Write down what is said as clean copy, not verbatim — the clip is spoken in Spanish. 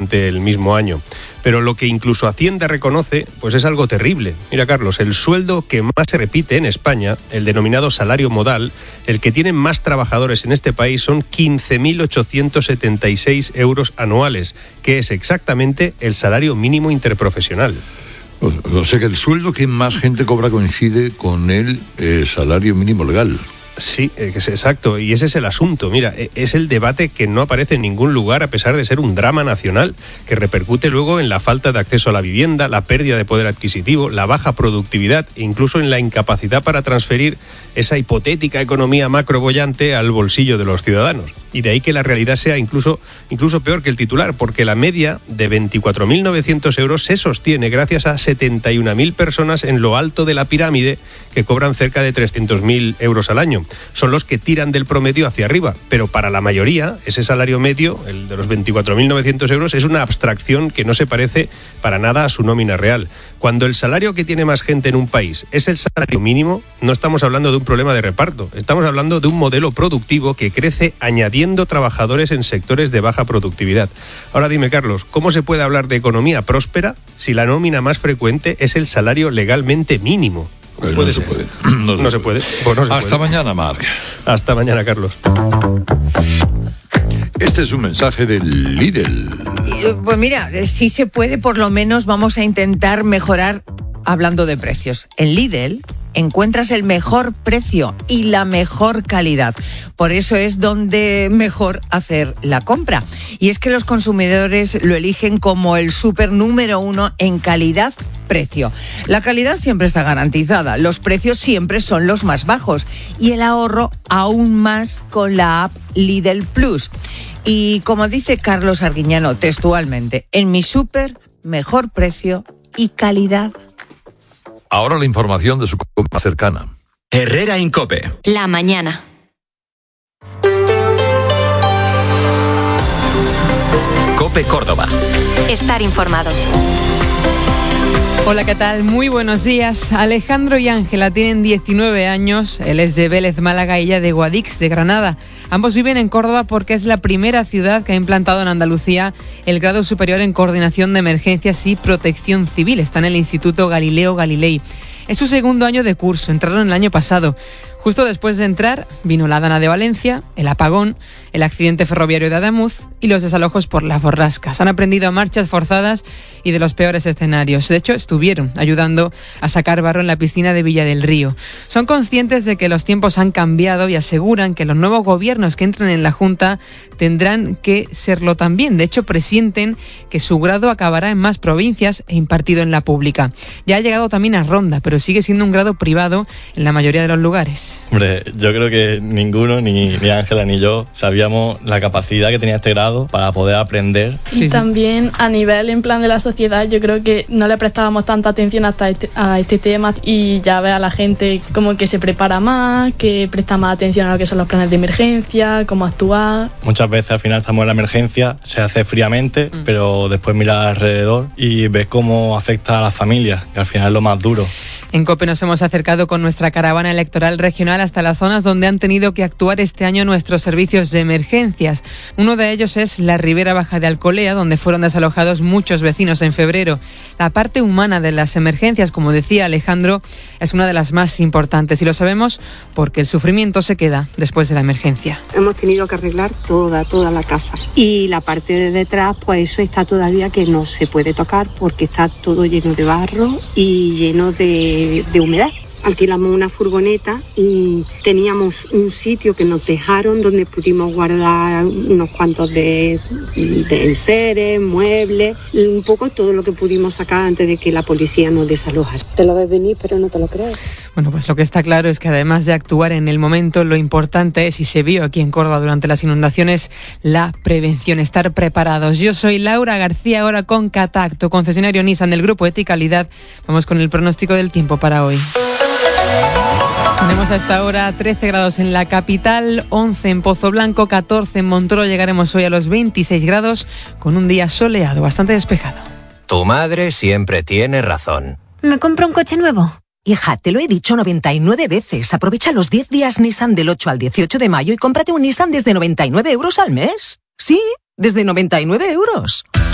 durante el mismo año. Pero lo que incluso Hacienda reconoce, pues es algo terrible. Mira, Carlos, el sueldo que más se repite en España, el denominado salario modal, el que tienen más trabajadores en este país, son 15.876 euros anuales, que es exactamente el salario mínimo interprofesional. O sea que el sueldo que más gente cobra coincide con el salario mínimo legal. Sí, es exacto, y ese es el asunto. Mira, es el debate que no aparece en ningún lugar, a pesar de ser un drama nacional, que repercute luego en la falta de acceso a la vivienda, la pérdida de poder adquisitivo, la baja productividad e incluso en la incapacidad para transferir esa hipotética economía macroboyante al bolsillo de los ciudadanos. Y de ahí que la realidad sea incluso peor que el titular, porque la media de 24.900 euros se sostiene gracias a 71.000 personas en lo alto de la pirámide que cobran cerca de 300.000 euros al año. Son los que tiran del promedio hacia arriba, pero para la mayoría ese salario medio, el de los 24.900 euros, es una abstracción que no se parece para nada a su nómina real. Cuando el salario que tiene más gente en un país es el salario mínimo, no estamos hablando de un problema de reparto, estamos hablando de un modelo productivo que crece añadiendo trabajadores en sectores de baja productividad. Ahora dime, Carlos, ¿cómo se puede hablar de economía próspera si la nómina más frecuente es el salario legalmente mínimo? No se puede. No se puede. Pues no se Hasta puede. mañana, Marc. Hasta mañana, Carlos. Este es un mensaje del Lidl. Pues mira, si se puede, por lo menos vamos a intentar mejorar hablando de precios. En Lidl encuentras el mejor precio y la mejor calidad. Por eso es donde mejor hacer la compra. Y es que los consumidores lo eligen como el súper número 1 en calidad-precio. La calidad siempre está garantizada, los precios siempre son los más bajos y el ahorro aún más con la app Lidl Plus. Y como dice Carlos Arguiñano textualmente, en mi súper, mejor precio y calidad. Ahora la información de su compra cercana. Herrera Incope. La mañana. Cope Córdoba. Estar informado. Hola, ¿qué tal? Muy buenos días. Alejandro y Ángela tienen 19 años. Él es de Vélez, Málaga, y ella de Guadix, de Granada. Ambos viven en Córdoba porque es la primera ciudad que ha implantado en Andalucía el grado superior en coordinación de emergencias y protección civil. Está en el Instituto Galileo Galilei. Es su segundo año de curso, entraron el año pasado. Justo después de entrar vino la Dana de Valencia, el apagón, el accidente ferroviario de Adamuz y los desalojos por las borrascas. Han aprendido a marchas forzadas y de los peores escenarios. De hecho, estuvieron ayudando a sacar barro en la piscina de Villa del Río. Son conscientes de que los tiempos han cambiado y aseguran que los nuevos gobiernos que entren en la Junta tendrán que serlo también. De hecho, presienten que su grado acabará en más provincias e impartido en la pública. Ya ha llegado también a Ronda, pero sigue siendo un grado privado en la mayoría de los lugares. Hombre, yo creo que ninguno, ni Ángela ni yo, sabíamos la capacidad que tenía este grado para poder aprender. Y también a nivel en plan de la sociedad, yo creo que no le prestábamos tanta atención a este tema y ya ve a la gente como que se prepara más, que presta más atención a lo que son los planes de emergencia, cómo actuar. Muchas veces al final estamos en la emergencia, se hace fríamente, pero después miras alrededor y ves cómo afecta a las familias, que al final es lo más duro. En COPE nos hemos acercado con nuestra caravana electoral regional hasta las zonas donde han tenido que actuar este año nuestros servicios de emergencias. Uno de ellos es la Ribera Baja de Alcolea, donde fueron desalojados muchos vecinos en febrero. La parte humana de las emergencias, como decía Alejandro, es una de las más importantes y lo sabemos porque el sufrimiento se queda después de la emergencia. Hemos tenido que arreglar toda la casa y la parte de detrás, pues eso está todavía que no se puede tocar porque está todo lleno de barro y lleno de humedad. Alquilamos una furgoneta y teníamos un sitio que nos dejaron donde pudimos guardar unos cuantos de enseres, muebles, un poco todo lo que pudimos sacar antes de que la policía nos desalojara. Te lo ves venir, pero no te lo crees. Bueno, pues lo que está claro es que además de actuar en el momento, lo importante es, y se vio aquí en Córdoba durante las inundaciones, la prevención, estar preparados. Yo soy Laura García, ahora con Catacto, concesionario Nissan del Grupo Eticalidad. Vamos con el pronóstico del tiempo para hoy. Tenemos hasta ahora 13 grados en la capital, 11 en Pozo Blanco, 14 en Montoro. Llegaremos hoy a los 26 grados con un día soleado, bastante despejado. Tu madre siempre tiene razón. ¿Me compro un coche nuevo? Hija, te lo he dicho 99 veces. Aprovecha los 10 días Nissan del 8 al 18 de mayo y cómprate un Nissan desde 99 euros al mes. Sí, desde 99 euros.